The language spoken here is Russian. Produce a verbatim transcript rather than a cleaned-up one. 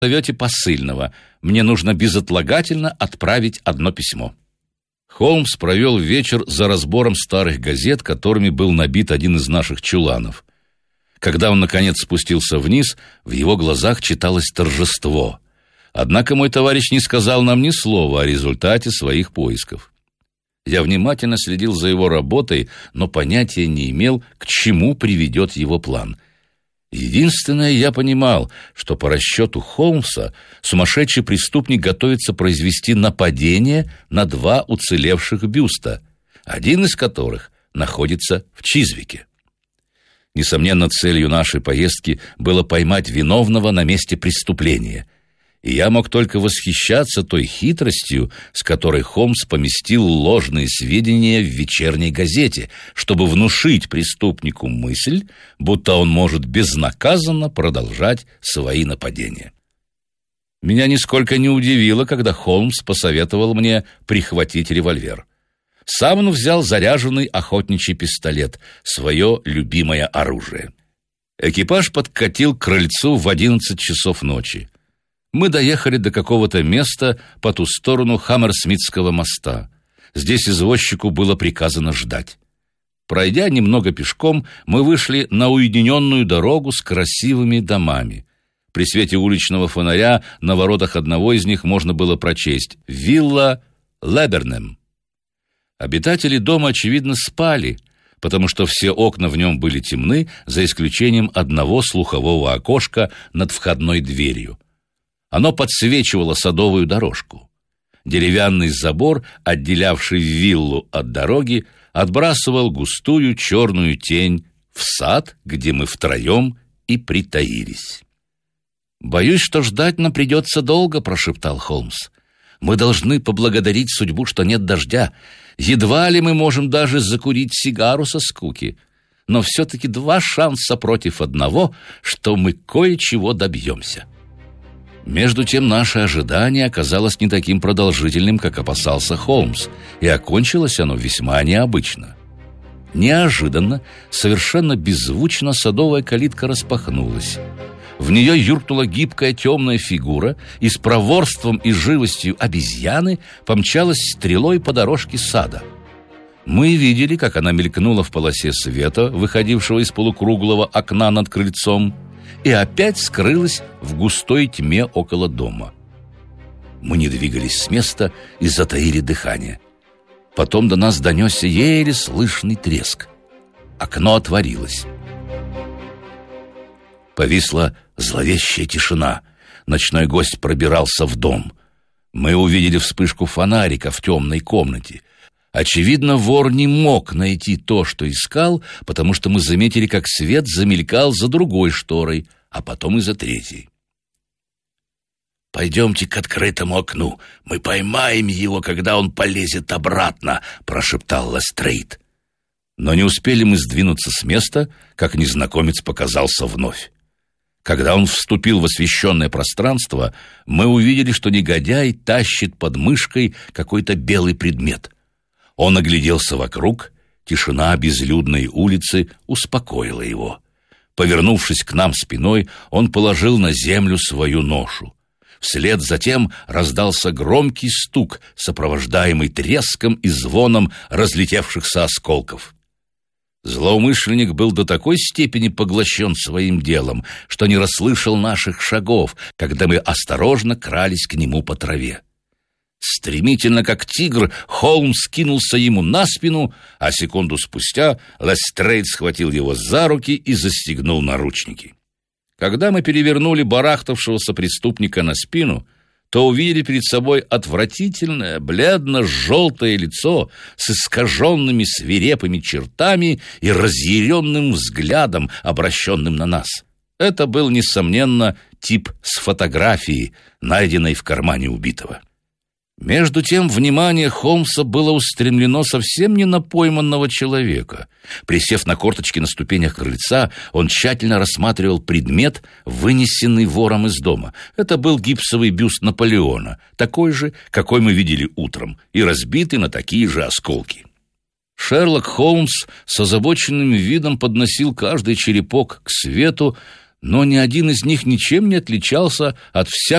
Зовете посыльного. Мне нужно безотлагательно отправить одно письмо». Холмс провел вечер за разбором старых газет, которыми был набит один из наших чуланов. Когда он, наконец, спустился вниз, в его глазах читалось торжество. Однако мой товарищ не сказал нам ни слова о результате своих поисков. Я внимательно следил за его работой, но понятия не имел, к чему приведет его план. Единственное, я понимал, что по расчету Холмса сумасшедший преступник готовится произвести нападение на два уцелевших бюста, один из которых находится в Чизвике. Несомненно, целью нашей поездки было поймать виновного на месте преступления, и я мог только восхищаться той хитростью, с которой Холмс поместил ложные сведения в вечерней газете, чтобы внушить преступнику мысль, будто он может безнаказанно продолжать свои нападения. Меня нисколько не удивило, когда Холмс посоветовал мне прихватить револьвер. Сам он взял заряженный охотничий пистолет, свое любимое оружие. Экипаж подкатил к крыльцу в одиннадцать часов ночи. Мы доехали до какого-то места по ту сторону Хаммерсмитского моста. Здесь извозчику было приказано ждать. Пройдя немного пешком, мы вышли на уединенную дорогу с красивыми домами. При свете уличного фонаря на воротах одного из них можно было прочесть «Вилла Лебернем». Обитатели дома, очевидно, спали, потому что все окна в нем были темны, за исключением одного слухового окошка над входной дверью. Оно подсвечивало садовую дорожку. Деревянный забор, отделявший виллу от дороги, отбрасывал густую черную тень в сад, где мы втроем и притаились. «Боюсь, что ждать нам придется долго», — прошептал Холмс. «Мы должны поблагодарить судьбу, что нет дождя. Едва ли мы можем даже закурить сигару со скуки. Но все-таки два шанса против одного, что мы кое-чего добьемся». Между тем наше ожидание оказалось не таким продолжительным, как опасался Холмс, и окончилось оно весьма необычно. Неожиданно, совершенно беззвучно садовая калитка распахнулась. В нее юркнула гибкая темная фигура и с проворством и живостью обезьяны помчалась стрелой по дорожке сада. Мы видели, как она мелькнула в полосе света, выходившего из полукруглого окна над крыльцом, и опять скрылась в густой тьме около дома. Мы не двигались с места и затаили дыхание. Потом до нас донесся еле слышный треск. Окно отворилось. Повисла зловещая тишина. Ночной гость пробирался в дом. Мы увидели вспышку фонарика в темной комнате. Очевидно, вор не мог найти то, что искал, потому что мы заметили, как свет замелькал за другой шторой, а потом и за третьей. «Пойдемте к открытому окну. Мы поймаем его, когда он полезет обратно», — прошептал Лестрейд. Но не успели мы сдвинуться с места, как незнакомец показался вновь. Когда он вступил в освещенное пространство, мы увидели, что негодяй тащит под мышкой какой-то белый предмет. Он огляделся вокруг, тишина безлюдной улицы успокоила его. Повернувшись к нам спиной, он положил на землю свою ношу. Вслед за тем раздался громкий стук, сопровождаемый треском и звоном разлетевшихся осколков. Злоумышленник был до такой степени поглощен своим делом, что не расслышал наших шагов, когда мы осторожно крались к нему по траве. Стремительно, как тигр, Холмс кинулся ему на спину, а секунду спустя Лестрейд схватил его за руки и застегнул наручники. Когда мы перевернули барахтавшегося преступника на спину, то увидели перед собой отвратительное, бледно-желтое лицо с искаженными свирепыми чертами и разъяренным взглядом, обращенным на нас. Это был, несомненно, тип с фотографии, найденной в кармане убитого. Между тем, внимание Холмса было устремлено совсем не на пойманного человека. Присев на корточки на ступенях крыльца, он тщательно рассматривал предмет, вынесенный вором из дома. Это был гипсовый бюст Наполеона, такой же, какой мы видели утром, и разбитый на такие же осколки. Шерлок Холмс с озабоченным видом подносил каждый черепок к свету, но ни один из них ничем не отличался от всякого